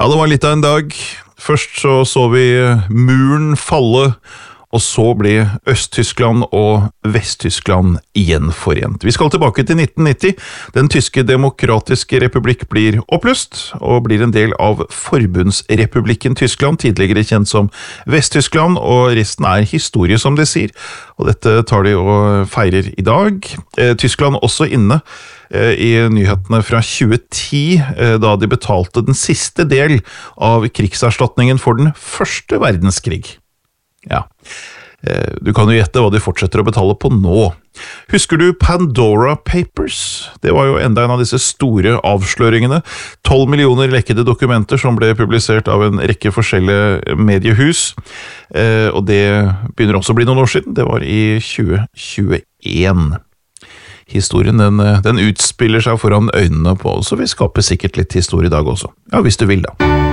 Ja, det var litt av en dag. Først så vi muren falle, og så ble Øst-Tyskland og Vest-Tyskland gjenforent. Vi skal tilbake til 1990. Den tyske demokratiske republikk blir oppløst, og blir en del av Forbundsrepublikken Tyskland, tidligere kjent som Vest-Tyskland, og resten er historie, som de sier. Og dette tar de og feirer i dag. Tyskland også inne i nyhetene fra 2010, da de betalte den siste del av krigserstatningen for den første verdenskrig. Ja, du kan jo gjette hva de fortsetter å betale på nå. Husker du Pandora Papers? Det var jo enda en av disse store avsløringene. 12 millioner lekkede dokumenter som ble publisert av en rekke forskjellige mediehus. Og det begynner også å bli noen år siden. Det var i 2021. Historien den utspiller seg foran øynene på oss, og vi skaper sikkert litt historie i dag også. Ja, hvis du vil da.